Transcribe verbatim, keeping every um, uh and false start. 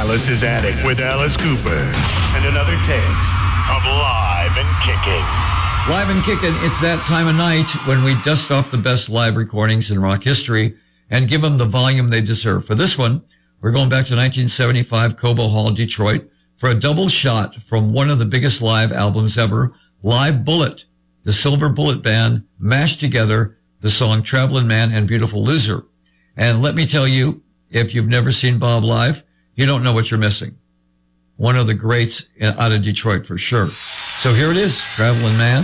Alice's Attic with Alice Cooper. And another taste of Live and Kicking. Live and Kicking, it's that time of night when we dust off the best live recordings in rock history and give them the volume they deserve. For this one, we're going back to nineteen seventy-five, Cobo Hall, Detroit, for a double shot from one of the biggest live albums ever, Live Bullet. The Silver Bullet Band mashed together the song Travelin' Man and Beautiful Loser. And let me tell you, if you've never seen Bob live, you don't know what you're missing. One of the greats out of Detroit for sure. So here it is, Travelin' Man.